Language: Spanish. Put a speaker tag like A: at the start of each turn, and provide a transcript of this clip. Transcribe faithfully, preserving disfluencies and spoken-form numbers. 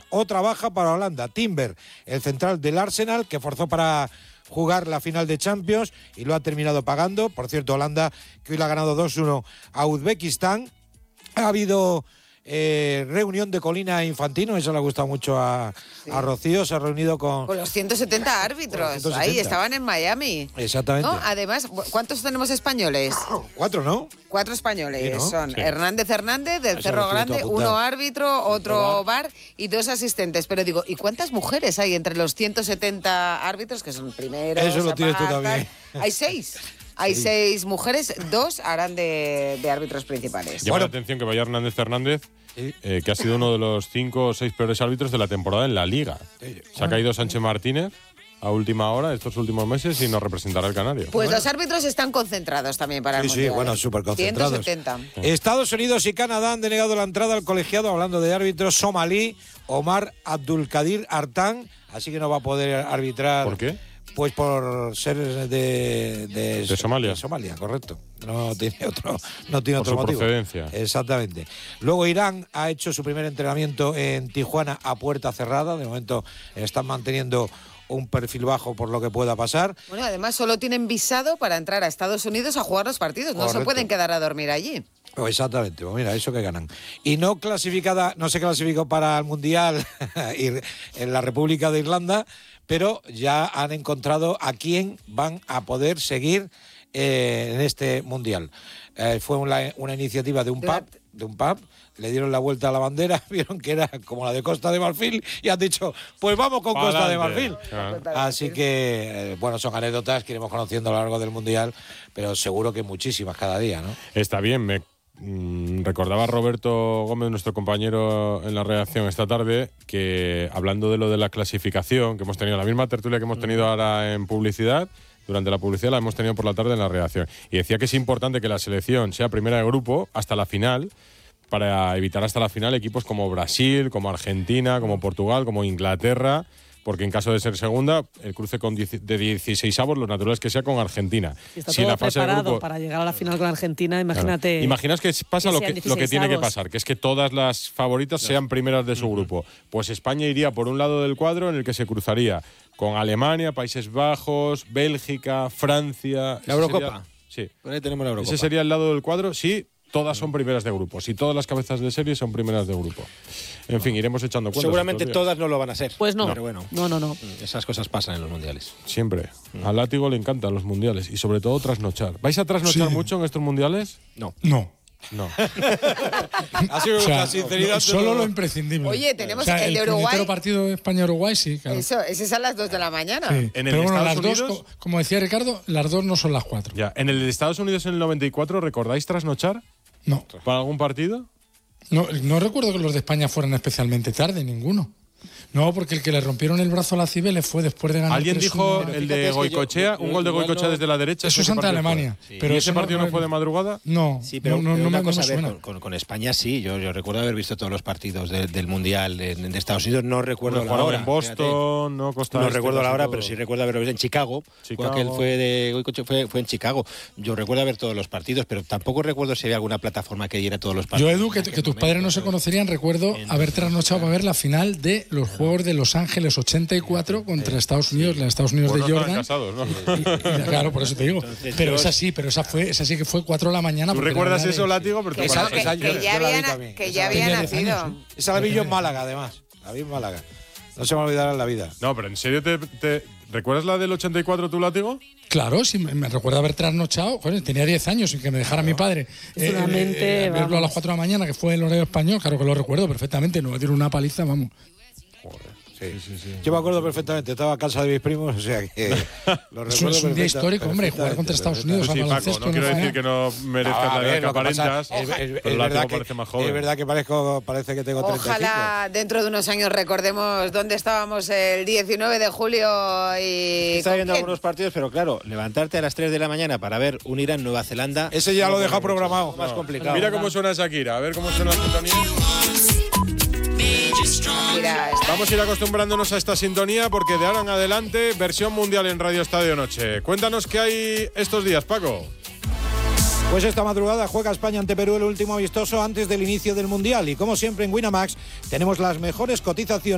A: otra baja para Holanda. Timber, el central del Arsenal, que forzó para jugar la final de Champions y lo ha terminado pagando. Por cierto, Holanda, que hoy le ha ganado dos uno a Uzbekistán. Ha habido eh, reunión de Colina Infantino, eso le ha gustado mucho a, sí. a Rocío. Se ha reunido con...
B: Con los ciento setenta árbitros, los ciento setenta. Ahí estaban en Miami.
A: Exactamente.
B: ¿No? Además, ¿cuántos tenemos españoles?
A: Cuatro, ¿no?
B: Cuatro españoles. Sí, ¿no? Son sí. Hernández Hernández, del eso Cerro Grande, uno árbitro, otro bar y dos asistentes. Pero digo, ¿y cuántas mujeres hay entre los ciento setenta árbitros, que son primeros?
A: Eso lo tienes tú también.
B: Hay seis. Hay sí. seis mujeres, dos harán de, de árbitros principales.
C: Llama bueno. la atención que vaya Hernández Fernández, sí. eh, que ha sido uno de los cinco o seis peores árbitros de la temporada en la Liga. Sí. Se ha caído Sánchez Martínez a última hora estos últimos meses y nos representará el Canario.
B: Pues bueno. los árbitros están concentrados también para el
A: sí,
B: Mundial.
A: Sí, bueno, súper concentrados.
B: ciento setenta.
A: Estados Unidos y Canadá han denegado la entrada al colegiado, hablando de árbitros, somalí Omar Abdulkadir Artan, así que no va a poder arbitrar.
C: ¿Por qué?
A: Pues por ser de, de,
C: de Somalia.
A: De Somalia, correcto. No tiene otro, no tiene
C: por
A: otro
C: su
A: motivo.
C: Procedencia.
A: Exactamente. Luego Irán ha hecho su primer entrenamiento en Tijuana a puerta cerrada. De momento están manteniendo un perfil bajo por lo que pueda pasar.
B: Bueno, además solo tienen visado para entrar a Estados Unidos a jugar los partidos. No Correcto. Se pueden quedar a dormir allí.
A: Oh, exactamente, pues mira, eso que ganan. Y no clasificada, no se clasificó para el Mundial en la República de Irlanda, pero ya han encontrado a quién van a poder seguir eh, en este Mundial. Eh, fue una, una iniciativa de un pub, de un pub, le dieron la vuelta a la bandera, vieron que era como la de Costa de Marfil y han dicho, pues vamos con Costa de Marfil. Ah. Así que, eh, bueno, son anécdotas que iremos conociendo a lo largo del Mundial, pero seguro que muchísimas cada día, ¿no?
C: Está bien, me recordaba Roberto Gómez, nuestro compañero en la redacción esta tarde, que hablando de lo de la clasificación, que hemos tenido la misma tertulia que hemos tenido ahora en publicidad, durante la publicidad la hemos tenido por la tarde en la redacción, y decía que es importante que la selección sea primera de grupo hasta la final, para evitar hasta la final equipos como Brasil, como Argentina, como Portugal, como Inglaterra, porque en caso de ser segunda, el cruce con diez, de dieciseisavos, lo natural es que sea con Argentina.
D: Está si todo la fase preparado de grupo, para llegar a la final con Argentina, imagínate.
C: Claro. Imaginas que pasa que lo, que, lo que tiene que pasar, que es que todas las favoritas claro. sean primeras de su uh-huh. grupo. Pues España iría por un lado del cuadro en el que se cruzaría con Alemania, Países Bajos, Bélgica, Francia.
E: La Eurocopa.
C: Sería, sí.
E: Por ahí tenemos la Eurocopa.
C: Ese sería el lado del cuadro, sí. Todas son primeras de grupo. Si todas las cabezas de serie son primeras de grupo. En fin, iremos echando cuentas.
E: Seguramente todas no lo van a ser.
D: Pues no.
E: Pero bueno,
D: no, no, no.
E: Esas cosas pasan en los mundiales.
C: Siempre. Mm. Al Látigo le encantan los mundiales y sobre todo trasnochar. ¿Vais a trasnochar sí. mucho en estos mundiales?
E: No.
F: No.
C: No.
A: Así o sea, la sinceridad.
F: No, solo lo imprescindible.
B: Oye, tenemos
F: o sea,
B: el de
F: el
B: Uruguay.
F: El partido de España-Uruguay, sí, claro.
B: Eso, ese es a las dos de la mañana.
F: Sí.
C: En el
F: Pero bueno,
C: Estados
F: las
C: Unidos,
F: dos, como decía Ricardo, las dos no son las cuatro.
C: Ya. En el de Estados Unidos en el noventa y cuatro, ¿recordáis trasnochar?
F: No.
C: ¿Para algún partido?
F: No, no recuerdo que los de España fueran especialmente tarde, ninguno. No, porque el que le rompieron el brazo a la Cibeles fue después de ganar.
C: Alguien dijo el de Goicoechea, un gol de Goicoechea desde la derecha.
F: Eso es ante Alemania.
C: Sí. Pero ¿Y ese partido no, no fue de madrugada?
F: No.
E: Sí, pero,
F: no,
E: pero
F: no,
E: una
F: no
E: cosa,
F: me
E: a ver, con, con, con España sí. Yo, yo recuerdo haber visto todos los partidos de, del Mundial de, de Estados Unidos. No recuerdo
C: no
E: la hora.
C: En Boston, no Costa
E: No
C: este,
E: recuerdo la hora,
C: todo.
E: pero sí recuerdo haberlo visto en Chicago.
C: Chicago.
E: Aquel fue de Goicoechea, fue, fue en Chicago. Yo recuerdo ver todos los partidos, pero tampoco recuerdo si había alguna plataforma que diera todos los partidos.
F: Yo, Edu, que, que tus padres no se conocerían, recuerdo haber trasnochado para ver la final de los Juegos de Los Ángeles ochenta y cuatro contra Estados Unidos, los Estados Unidos
C: bueno,
F: de Jordan.
C: Casados, ¿no?
F: y, y, claro, por eso te digo. Entonces, pero esa sí, pero esa fue, esa sí que fue cuatro de la mañana.
C: ¿Tú recuerdas eso, Látigo?
B: Que, esa, que, esa, que, ya había, que ya había nacido.
A: Años, ¿eh? Esa la vi yo en Málaga, además. La vi en Málaga. No se me olvidará en la vida.
C: No, pero en serio, te, te ¿recuerdas la del ochenta y cuatro, tú, Látigo?
F: Claro, sí, me, me recuerdo haber trasnochado. Joder, tenía diez años sin que me dejara mi padre
D: eh,
F: eh, eh, verlo a las cuatro de la mañana, que fue el horario español. Claro que lo recuerdo perfectamente. Nos dieron una paliza, vamos.
A: Joder. Sí, sí, sí. Yo me acuerdo perfectamente, estaba a casa de mis primos, o sea que lo recuerdo.
F: Es un día histórico, hombre, jugar contra Estados Unidos
C: sí,
F: al baloncesto.
C: Paco, no quiero decir que no merezcas no, la edad que aparentas,
A: es, es, es,
C: pero
A: verdad que,
C: parece más joven.
A: Es verdad que parezco, parece que tengo treinta y cinco.
B: Ojalá dentro de unos años recordemos dónde estábamos el diecinueve de julio y...
E: Está viendo algunos partidos, pero claro, levantarte a las tres de la mañana para ver un Irán-Nueva Zelanda...
A: Ese ya lo deja programado.
E: Más complicado.
C: Mira cómo suena Shakira, a ver cómo suena la sintonía.
B: Mira,
C: vamos a ir acostumbrándonos a esta sintonía porque de ahora en adelante, versión mundial en Radio Estadio Noche. Cuéntanos qué hay estos días, Paco.
A: Pues esta madrugada juega España ante Perú el último amistoso antes del inicio del Mundial y como siempre en Winamax tenemos las mejores cotizaciones